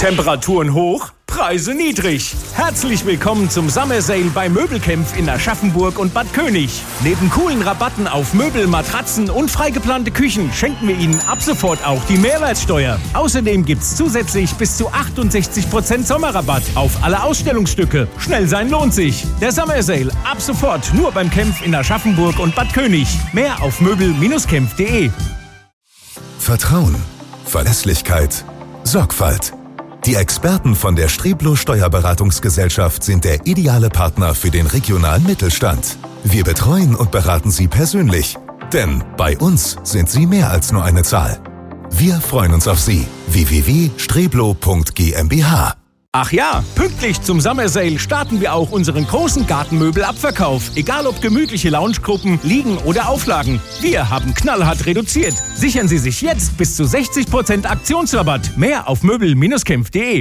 Temperaturen hoch, Preise niedrig. Herzlich willkommen zum Summer Sale bei Möbelkämpf in Aschaffenburg und Bad König. Neben coolen Rabatten auf Möbel, Matratzen und freigeplante Küchen schenken wir Ihnen ab sofort auch die Mehrwertsteuer. Außerdem gibt's zusätzlich bis zu 68% Sommerrabatt auf alle Ausstellungsstücke. Schnell sein lohnt sich. Der Summer Sale ab sofort nur beim Kämpf in Aschaffenburg und Bad König. Mehr auf möbel-kämpf.de. Vertrauen, Verlässlichkeit, Sorgfalt. Die Experten von der Streblo Steuerberatungsgesellschaft sind der ideale Partner für den regionalen Mittelstand. Wir betreuen und beraten Sie persönlich, denn bei uns sind Sie mehr als nur eine Zahl. Wir freuen uns auf Sie. www.streblo.gmbH. Ach ja, pünktlich zum Summer Sale starten wir auch unseren großen Gartenmöbelabverkauf. Egal ob gemütliche Loungegruppen, Liegen oder Auflagen. Wir haben knallhart reduziert. Sichern Sie sich jetzt bis zu 60% Aktionsrabatt. Mehr auf möbel-kämpf.de.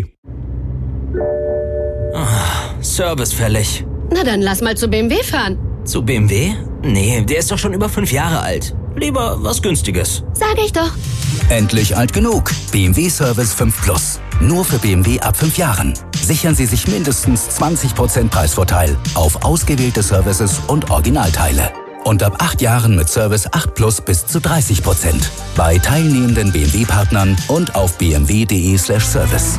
Service fällig. Na dann lass mal zu BMW fahren. Zu BMW? Nee, der ist doch schon über 5 Jahre alt. Lieber was Günstiges. Sag ich doch. Endlich alt genug. BMW Service 5 Plus. Nur für BMW ab 5 Jahren. Sichern Sie sich mindestens 20% Preisvorteil auf ausgewählte Services und Originalteile. Und ab 8 Jahren mit Service 8 Plus bis zu 30%. Bei teilnehmenden BMW-Partnern und auf bmw.de/service.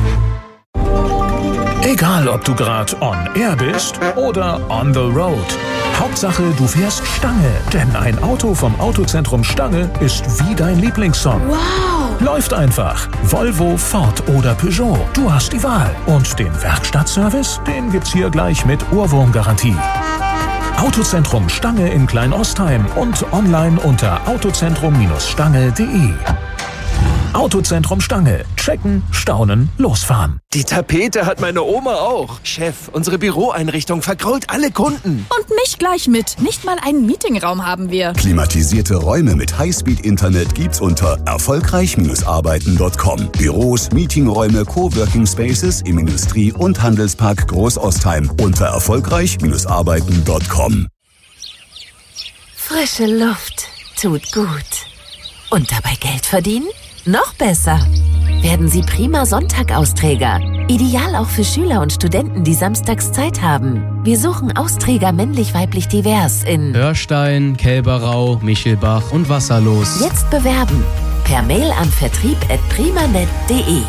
Egal, ob du gerade on air bist oder on the road. Hauptsache, du fährst Stange. Denn ein Auto vom Autozentrum Stange ist wie dein Lieblingssong. Wow! Läuft einfach. Volvo, Ford oder Peugeot. Du hast die Wahl. Und den Werkstattservice, den gibt's hier gleich mit Ohrwurmgarantie. Autozentrum Stange in Kleinostheim und online unter autozentrum-stange.de. Autozentrum Stange. Checken, staunen, losfahren. Die Tapete hat meine Oma auch. Chef, unsere Büroeinrichtung vergrault alle Kunden. Und mich gleich mit. Nicht mal einen Meetingraum haben wir. Klimatisierte Räume mit Highspeed-Internet gibt's unter erfolgreich-arbeiten.com. Büros, Meetingräume, Coworking Spaces im Industrie- und Handelspark Großostheim unter erfolgreich-arbeiten.com. Frische Luft tut gut. Und dabei Geld verdienen? Noch besser. Werden Sie prima Sonntag-Austräger. Ideal auch für Schüler und Studenten, die samstags Zeit haben. Wir suchen Austräger männlich-weiblich divers in Hörstein, Kälberau, Michelbach und Wasserlos. Jetzt bewerben. Per Mail an vertrieb@primanet.de.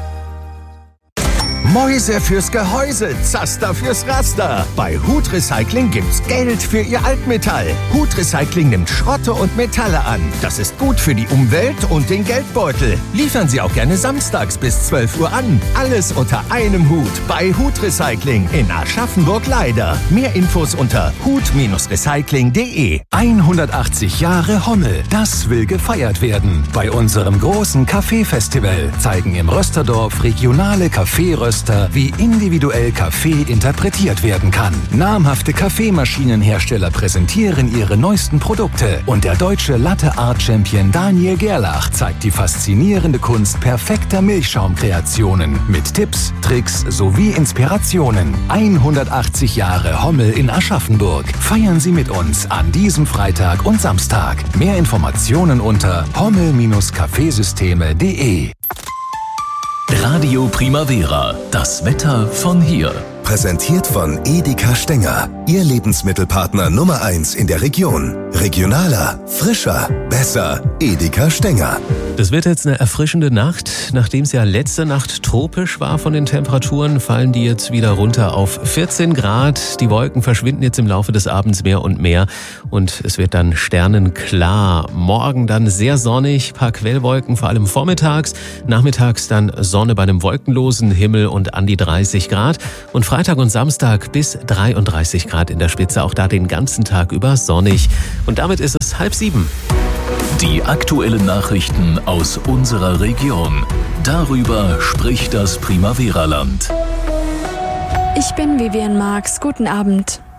Mäuse fürs Gehäuse, Zaster fürs Raster. Bei Hut Recycling gibt's Geld für Ihr Altmetall. Hut Recycling nimmt Schrotte und Metalle an. Das ist gut für die Umwelt und den Geldbeutel. Liefern Sie auch gerne samstags bis 12 Uhr an. Alles unter einem Hut bei Hut Recycling in Aschaffenburg-Leider. Mehr Infos unter hut-recycling.de. 180 Jahre Hommel, das will gefeiert werden. Bei unserem großen Kaffeefestival zeigen im Rösterdorf regionale Kaffeeröster, wie individuell Kaffee interpretiert werden kann. Namhafte Kaffeemaschinenhersteller präsentieren ihre neuesten Produkte und der deutsche Latte Art Champion Daniel Gerlach zeigt die faszinierende Kunst perfekter Milchschaumkreationen mit Tipps, Tricks sowie Inspirationen. 180 Jahre Hommel in Aschaffenburg. Feiern Sie mit uns an diesem Freitag und Samstag. Mehr Informationen unter hommel-kaffeesysteme.de. Radio Primavera, das Wetter von hier. Präsentiert von Edeka Stenger, Ihr Lebensmittelpartner Nummer 1 in der Region. Regionaler, frischer, besser. Edeka Stenger. Das wird jetzt eine erfrischende Nacht. Nachdem es ja letzte Nacht tropisch war von den Temperaturen, fallen die jetzt wieder runter auf 14 Grad. Die Wolken verschwinden jetzt im Laufe des Abends mehr und mehr. Und es wird dann sternenklar. Morgen dann sehr sonnig, paar Quellwolken, vor allem vormittags. Nachmittags dann Sonne bei einem wolkenlosen Himmel und an die 30 Grad. Und Freitag und Samstag bis 33 Grad in der Spitze. Auch da den ganzen Tag über sonnig. Und damit ist es 6:30. Die aktuellen Nachrichten aus unserer Region. Darüber spricht das Primavera-Land. Ich bin Vivian Marx. Guten Abend.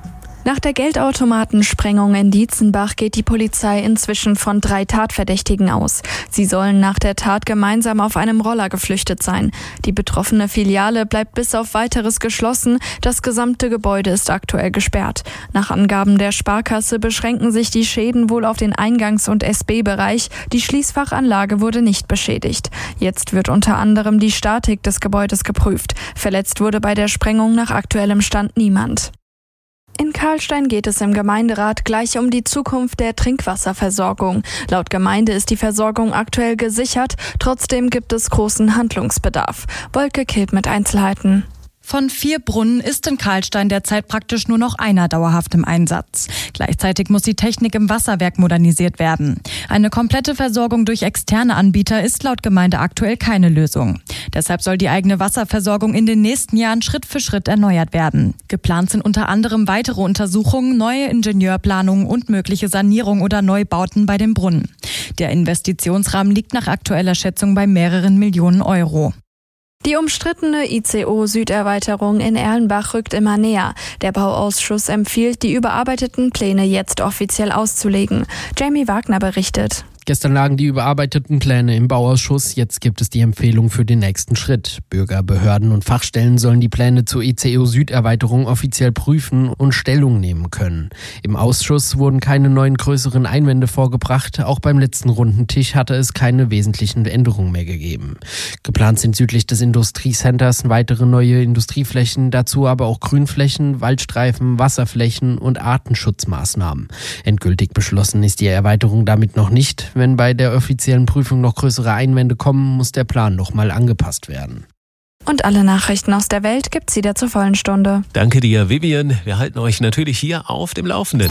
Nach der Geldautomatensprengung in Dietzenbach geht die Polizei inzwischen von 3 Tatverdächtigen aus. Sie sollen nach der Tat gemeinsam auf einem Roller geflüchtet sein. Die betroffene Filiale bleibt bis auf Weiteres geschlossen. Das gesamte Gebäude ist aktuell gesperrt. Nach Angaben der Sparkasse beschränken sich die Schäden wohl auf den Eingangs- und SB-Bereich. Die Schließfachanlage wurde nicht beschädigt. Jetzt wird unter anderem die Statik des Gebäudes geprüft. Verletzt wurde bei der Sprengung nach aktuellem Stand niemand. In Karlstein geht es im Gemeinderat gleich um die Zukunft der Trinkwasserversorgung. Laut Gemeinde ist die Versorgung aktuell gesichert, trotzdem gibt es großen Handlungsbedarf. Wolke Kilp mit Einzelheiten. Von 4 Brunnen ist in Karlstein derzeit praktisch nur noch einer dauerhaft im Einsatz. Gleichzeitig muss die Technik im Wasserwerk modernisiert werden. Eine komplette Versorgung durch externe Anbieter ist laut Gemeinde aktuell keine Lösung. Deshalb soll die eigene Wasserversorgung in den nächsten Jahren Schritt für Schritt erneuert werden. Geplant sind unter anderem weitere Untersuchungen, neue Ingenieurplanungen und mögliche Sanierung oder Neubauten bei den Brunnen. Der Investitionsrahmen liegt nach aktueller Schätzung bei mehreren Millionen Euro. Die umstrittene ICO-Süderweiterung in Erlenbach rückt immer näher. Der Bauausschuss empfiehlt, die überarbeiteten Pläne jetzt offiziell auszulegen. Jamie Wagner berichtet. Gestern lagen die überarbeiteten Pläne im Bauausschuss, jetzt gibt es die Empfehlung für den nächsten Schritt. Bürger, Behörden und Fachstellen sollen die Pläne zur ICO-Süderweiterung offiziell prüfen und Stellung nehmen können. Im Ausschuss wurden keine neuen größeren Einwände vorgebracht, auch beim letzten runden Tisch hatte es keine wesentlichen Änderungen mehr gegeben. Geplant sind südlich des Industriecenters weitere neue Industrieflächen, dazu aber auch Grünflächen, Waldstreifen, Wasserflächen und Artenschutzmaßnahmen. Endgültig beschlossen ist die Erweiterung damit noch nicht. Wenn bei der offiziellen Prüfung noch größere Einwände kommen, muss der Plan nochmal angepasst werden. Und alle Nachrichten aus der Welt gibt's wieder zur vollen Stunde. Danke dir, Vivian. Wir halten euch natürlich hier auf dem Laufenden.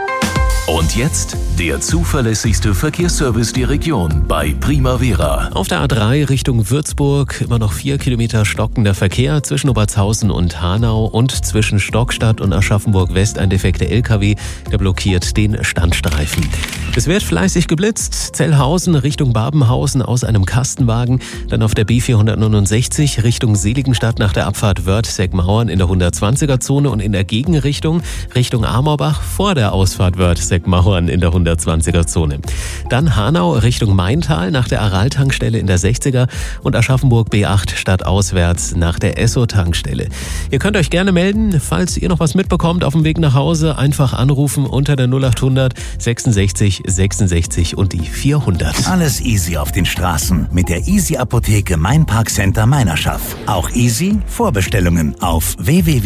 Und jetzt der zuverlässigste Verkehrsservice der Region bei Primavera. Auf der A3 Richtung Würzburg immer noch 4 Kilometer stockender Verkehr zwischen Obertshausen und Hanau und zwischen Stockstadt und Aschaffenburg-West ein defekter LKW, der blockiert den Standstreifen. Es wird fleißig geblitzt. Zellhausen Richtung Babenhausen aus einem Kastenwagen, dann auf der B469 Richtung Seligenstadt nach der Abfahrt Wörth-Seckmauern in der 120er-Zone und in der Gegenrichtung Richtung Amorbach vor der Ausfahrt Wörth-Seckmauern in der 120er-Zone. Dann Hanau Richtung Maintal nach der Aral-Tankstelle in der 60er und Aschaffenburg B8 stadtauswärts nach der Esso-Tankstelle. Ihr könnt euch gerne melden, falls ihr noch was mitbekommt auf dem Weg nach Hause. Einfach anrufen unter der 0800 66 66 und die 400. Alles easy auf den Straßen mit der Easy Apotheke Mainpark-Center Meinerschaft. Auch easy Vorbestellungen auf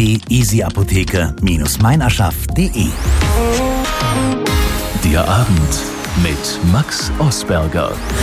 www.easyapotheke-meinerschaft.de. Der Abend mit Max Osberger.